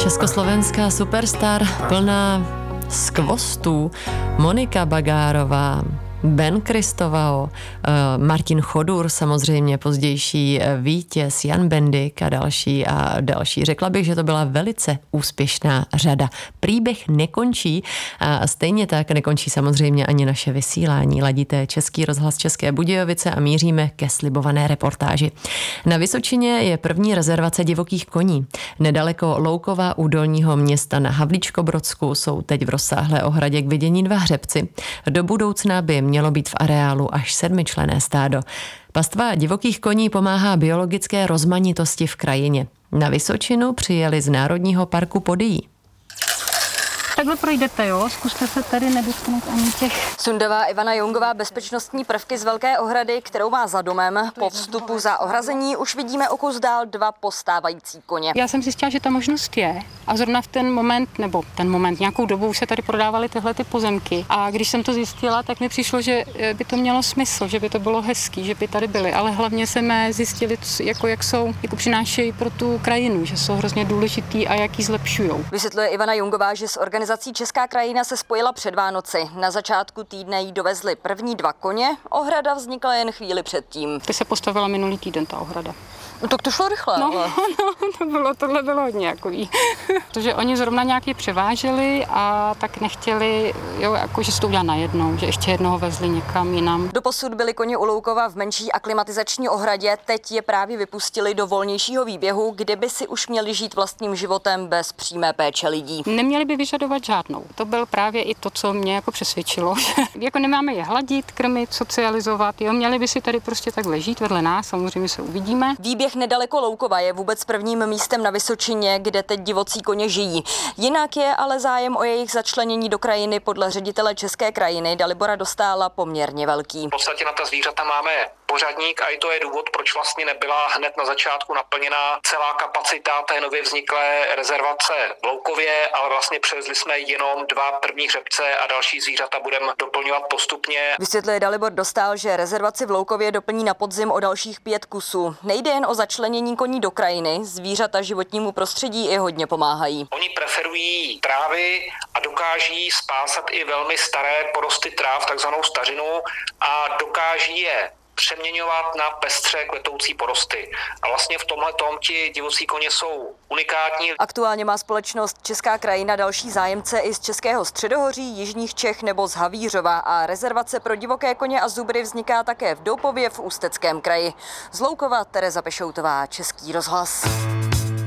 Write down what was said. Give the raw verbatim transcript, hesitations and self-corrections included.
Československá superstar plná skvostů, Monika Bagárová, Ben Kristovao, Martin Chodur, samozřejmě pozdější vítěz, Jan Bendik a další a další. Řekla bych, že to byla velice úspěšná řada. Příběh nekončí a stejně tak nekončí samozřejmě ani naše vysílání. Ladíte Český rozhlas České Budějovice a míříme ke slibované reportáži. Na Vysočině je první rezervace divokých koní. Nedaleko Loukova u Dolního Města na Havlíčkobrodsku jsou teď v rozsáhlé ohradě k vidění dva hřebci. Do budoucna by mělo být v areálu až sedmičlenné stádo. Pastva divokých koní pomáhá biologické rozmanitosti v krajině. Na Vysočinu přijeli z Národního parku Podyjí. Takhle projdete, jo? Zkuste se tady nedotknout ani těch. Sundová Ivana Jungová bezpečnostní prvky z velké ohrady, kterou má za domem. Po vstupu za ohrazení už vidíme o kus dál dva postávající koně. Já jsem zjistila, že ta možnost je. A zrovna v ten moment, nebo ten moment, nějakou dobu už se tady prodávaly tyhle ty pozemky. A když jsem to zjistila, tak mi přišlo, že by to mělo smysl, že by to bylo hezký, že by tady byly. Ale hlavně jsme zjistili, jako jak jsou, jako přinášejí pro tu krajinu, že jsou hrozně důležitý a jak ji zlepšujou. Vysvětluje Ivana Jungová, že s organizací Česká krajina se spojila před Vánoci. Na začátku týdne jí dovezli první dva koně, ohrada vznikla jen chvíli předtím. Ty se postavila minulý týden ta ohrada. No tak to šlo rychle. No, ale... no to bylo, tohle bylo hodně jakový. Protože oni zrovna nějaký převáželi a tak nechtěli, jo, jako, že se to udělá najednou, že ještě jednoho vezli někam jinam. Doposud byli koně u Loukova v menší aklimatizační ohradě, teď je právě vypustili do volnějšího výběhu, kde by si už měli žít vlastním životem bez přímé péče lidí. Neměli by vyžadovat žádnou. To byl právě i to, co mě jako přesvědčilo. Jako nemáme je hladit, krmit, socializovat, jo, měli by si tady prostě takhle žít vedle nás, samozřejmě se uvidíme. Výběh nedaleko Loukova je vůbec prvním místem na Vysočině, kde teď divocí koně žijí. Jinak je ale zájem o jejich začlenění do krajiny podle ředitele České krajiny Dalibora Dostála poměrně velký. V podstatě na ta zvířata máme pořadník a i to je důvod, proč vlastně nebyla hned na začátku naplněna celá kapacita té nově vzniklé rezervace v Loukově, ale vlastně převezli jsme jenom dva první hřebce a další zvířata budeme doplňovat postupně. Vysvětluje Dalibor Dostál, že rezervaci v Loukově doplní na podzim o dalších pět kusů. Nejde jen o začlenění koní do krajiny, zvířata životnímu prostředí i hodně pomáhají. Oni preferují trávy a dokáží spásat i velmi staré porosty tráv, takzvanou stařinu, a dokáží je přeměňovat na pestře kvetoucí porosty. A vlastně v tomhletom ti divocí koně jsou unikátní. Aktuálně má společnost Česká krajina další zájemce i z Českého středohoří, jižních Čech nebo z Havířova a rezervace pro divoké koně a zubry vzniká také v Doupově v Ústeckém kraji. Z Loukova Tereza Pešoutová, Český rozhlas.